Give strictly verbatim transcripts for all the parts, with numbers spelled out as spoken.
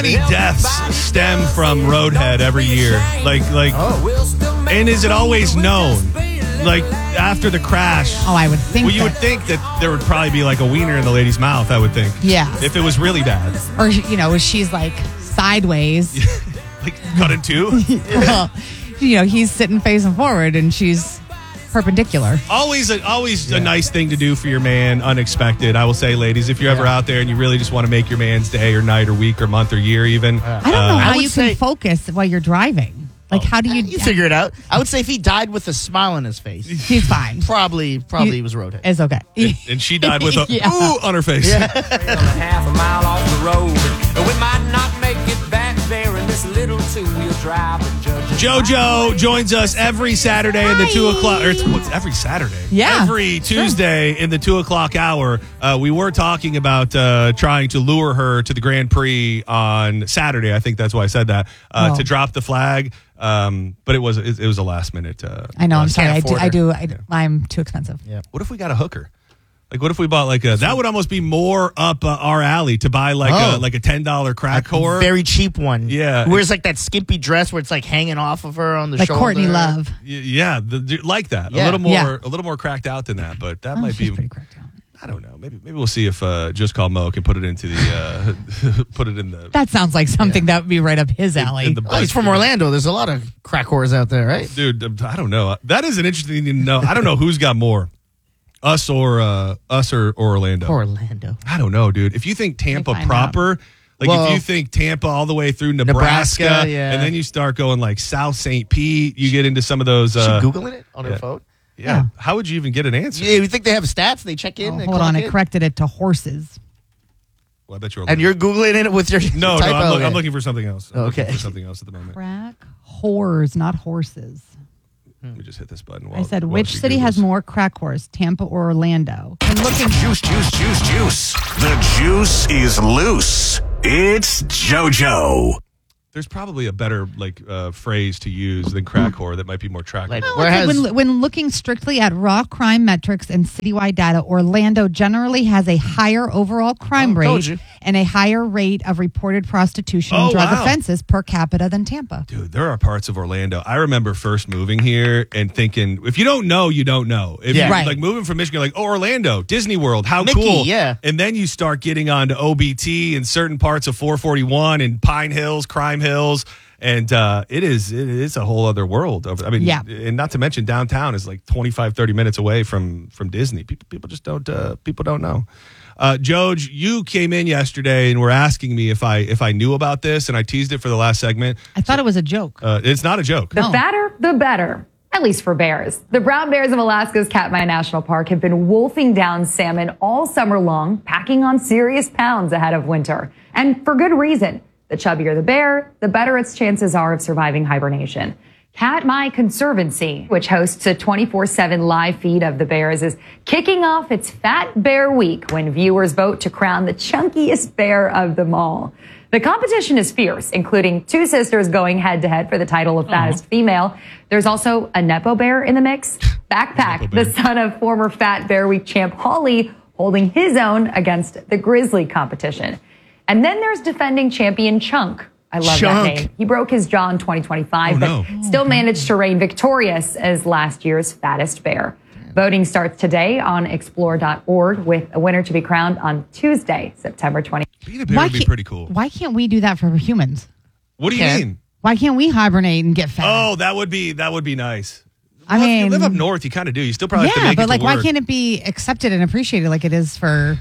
many deaths stem from Roadhead every year? Like, like, Oh. and is it always known? Like, after the crash? Oh, I would think Well, you that. would think that there would probably be like a wiener in the lady's mouth, I would think. Yeah. If it was really bad. Or, you know, she's like sideways. Like, cut in two? Well, you know, he's sitting facing forward and she's perpendicular. Always, a, always a nice thing to do for your man, unexpected. I will say, ladies, if you're ever out there and you really just want to make your man's day or night or week or month or year even. I don't know I how would you say- can focus while you're driving. Like, how do you... You figure it out. I would say if he died with a smile on his face, He's fine. probably probably You- he was Roadhead. It's okay. And, and she died with a Yeah. ooh on her face. half a mile off the road. And we might not make it back there in this little two-wheel drive. But judge JoJo joins us every Saturday in the two o'clock. Or it's, what's every Saturday? Yeah. Every Tuesday in the two o'clock hour. Uh, we were talking about uh, trying to lure her to the Grand Prix on Saturday. I think that's why I said that uh, Oh. to drop the flag. Um, but it was it, it was a last minute. Uh, I know. I'm last- sorry. I do. afford I her. do. I, I'm too expensive. Yeah. What if we got a hooker? Like, what if we bought like a? That would almost be more up uh, our alley to buy like Oh. a like a ten dollar crack whore. Very cheap one. Yeah. Who wears like that skimpy dress where it's like hanging off of her on the Like shoulder. Courtney Love. Y- yeah, the, like that. A Yeah. little more, Yeah. a little more cracked out than that. But that Oh, might she's be. pretty cracked out. I don't know. Maybe maybe we'll see if uh, Just Call Mo can put it into the uh, put it in the. That sounds like something that would be right up his alley. in the Oh, he's from Orlando. There's a lot of crack whores out there, right? Dude, I don't know. That is an interesting thing to know. I don't know who's got more, us or uh, us or, or Orlando. Orlando. I don't know, dude. If you think Tampa find proper, like Well, if you think Tampa all the way through Nebraska, Nebraska, yeah. and then you start going like South Saint Pete, you get into some of those. She Uh, Googling it on her yeah. phone? yeah. Yeah. How would you even get an answer? Yeah, you think they have stats? They check in. Oh, they hold clock on. I in? corrected it to horses. Well, I bet you're. And you're Googling it with your no, no. typo? I'm, look, Okay. I'm looking for something else. I'm looking Okay. for something else at the moment. Crack whores, not horses. Let me just hit this button. I While, said, while which she city has Googles. more crack whores, Tampa or Orlando? And looking, Juice, juice, juice, juice. The juice is loose. It's JoJo. There's probably a better like uh, phrase to use than crack whore that might be more trackable. Like, Well, where it's like has when, when looking strictly at raw crime metrics and citywide data, Orlando generally has a higher overall crime Oh, told rate you. and a higher rate of reported prostitution Oh, and drug wow. offenses per capita than Tampa. Dude, there are parts of Orlando. I remember first moving here and thinking, if you don't know, you don't know. If Yeah. you Right. like moving from Michigan, like, oh, Orlando, Disney World, how Mickey, cool. yeah. And then you start getting onto O B T and certain parts of four forty-one and Pine Hills, Crime Hills. And uh, it is it is a whole other world. Of, I mean, Yeah. and not to mention downtown is like twenty-five, thirty minutes away from from Disney. People, people just don't uh, people don't know. Uh, Joj, you came in yesterday and were asking me if I if I knew about this, and I teased it for the last segment. I thought it was a joke. Uh, it's not a joke. The No. fatter, the better. At least for bears. The brown bears of Alaska's Katmai National Park have been wolfing down salmon all summer long, packing on serious pounds ahead of winter. And for good reason. The chubbier the bear, the better its chances are of surviving hibernation. Katmai Conservancy, which hosts a twenty-four seven live feed of the bears, is kicking off its Fat Bear Week when viewers vote to crown the chunkiest bear of them all. The competition is fierce, including two sisters going head-to-head for the title of fattest female. There's also a Nepo bear in the mix. Backpack, Nepo bear. the son of former Fat Bear Week champ Holly, holding his own against the grizzly competition. And then there's defending champion Chunk. I love Chunk. that name. He broke his jaw in twenty twenty-five, Oh, but no. still managed to reign victorious as last year's fattest bear. Voting starts today on explore dot org with a winner to be crowned on Tuesday, September twentieth. Being a bear would be can't- pretty cool. Why can't we do that for humans? What do you Can't. mean? Why can't we hibernate and get fat? Oh, that would be that would be nice. I Well, if you mean, live up north, you kind of do. You still probably have to yeah, make but it like, to why work. can't it be accepted and appreciated like it is for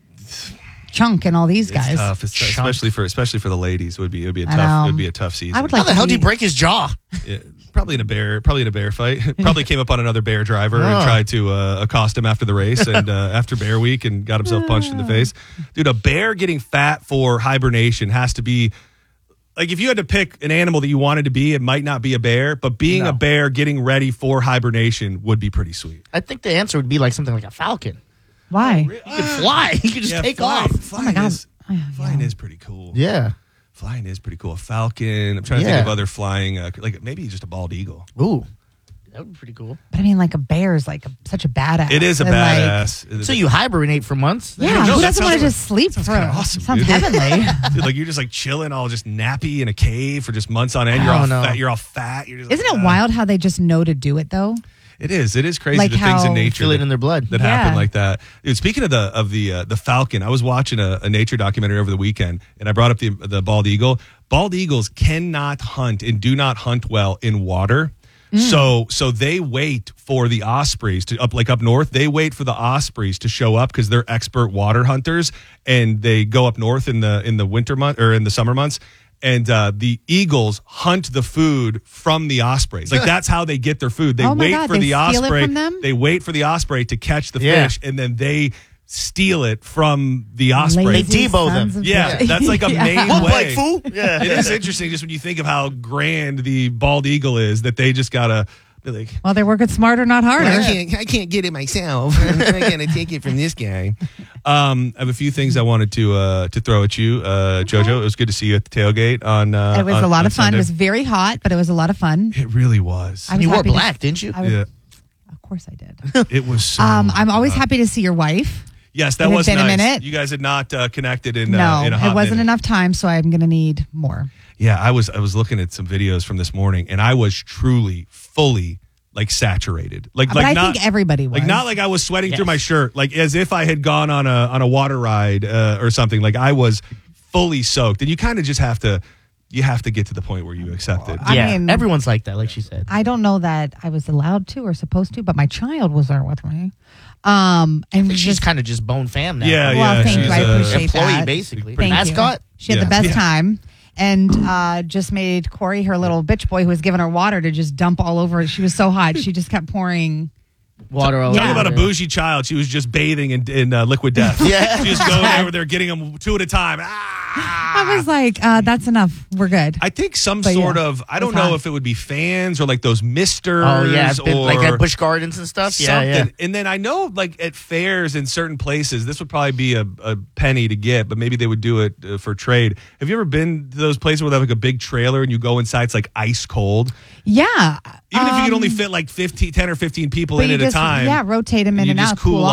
Chunk and all these It's guys? tough, it's especially for especially for the ladies. It would be it would be a I tough know. it would be a tough season. I would How like the to hell did he be- break his jaw? Yeah, probably in a bear probably in a bear fight. Probably came up on another bear driver and Oh. tried to uh, accost him after the race and uh, after Bear Week and got himself punched in the face. Dude, a bear getting fat for hibernation has to be. Like, if you had to pick an animal that you wanted to be, it might not be a bear, but being No. a bear getting ready for hibernation would be pretty sweet. I think the answer would be like something like a falcon. Why? You could fly. You could just Yeah, take flying, off. Flying, Oh my God. Is, flying is pretty cool. Yeah. Flying is pretty cool. A falcon. I'm trying to Yeah. think of other flying, uh, like maybe just a bald eagle. Ooh. That would be pretty cool. But I mean, like a bear's like a, such a badass. It is a And, like, badass. So you hibernate for months? yeah, No, who that doesn't want sounds to like- just sleep for? kinda awesome, Sounds dude. heavenly. Dude, like you're just like chilling, all just nappy in a cave for just months on end. You're I all don't know. fat. You're all fat. You're just Isn't like, it uh, wild how they just know to do it though? It is. It is crazy Like the things in how- nature Feel it that- in their blood. that Yeah. happen like that. Dude, speaking of the of the uh, the falcon, I was watching a, a nature documentary over the weekend, and I brought up the the bald eagle. Bald eagles cannot hunt and do not hunt well in water. So so they wait for the ospreys to up like up north. They wait for the ospreys to show up because they're expert water hunters, and they go up north in the in the winter month or in the summer months. And uh, the eagles hunt the food from the ospreys. Like that's how they get their food. They Oh my wait God, for they the steal it osprey. from them? They wait for the osprey to catch the Yeah. fish, and then they steal it from the osprey. Lazy They debo them. sons of Yeah, bitches. that's like a Yeah. main Well, way. like, fool? Yeah. It is interesting just when you think of how grand the bald eagle is that they just gotta be like, Well, they're working smarter, not harder. I can't, I can't get it myself. I gotta take it from this guy. Um, I have a few things I wanted to uh, to throw at you, uh, JoJo. It was good to see you at the tailgate on. Uh, It was on- a lot on of fun. Sunday. It was very hot, but it was a lot of fun. It really was. I was You wore happy to- black, didn't you? I was, Yeah, Of course I did. it was. So Um, I'm always hot. happy to see your wife. Yes, that It had was been a nice. minute. You guys had not uh, connected in. No, uh, in a hot it wasn't minute. enough time, so I'm going to need more. Yeah, I was I was looking at some videos from this morning, and I was truly, fully like saturated. Like, But like I not, think everybody was. like not like I was sweating through Yes. my shirt, like as if I had gone on a on a water ride uh, or something. Like I was fully soaked, and you kind of just have to you have to get to the point where you accept it. I yeah, mean- everyone's like that, like she said. I don't know that I was allowed to or supposed to, but my child was there with me. Um, and She's just, kind of just bone fam now. Yeah, well, yeah, thank she's you. I a- appreciate Employee, that. basically. Thank Mascot. you. She had Yeah. the best Yeah. time. And uh, just made Corey, her little bitch boy who was giving her water, to just dump all over. She was so hot. She just kept pouring. Water all Talk Yeah. about a over. bougie child. She was just bathing in, in uh, liquid death. Yeah. She was going over there, getting them two at a time. Ah! I was like, uh, that's enough. We're good. I think some But sort yeah, of, I it don't was know hot. if it would be fans or like those misters Oh, yeah. or Like at Busch Gardens and stuff. Yeah, something. yeah. And then I know like at fairs in certain places, this would probably be a, a penny to get, but maybe they would do it uh, for trade. Have you ever been to those places where they have like a big trailer and you go inside, it's like ice cold? Yeah. Even if you could Um, only fit like fifteen, ten or fifteen people but in you at just, a time. Yeah, rotate them in you and just out. cool Cool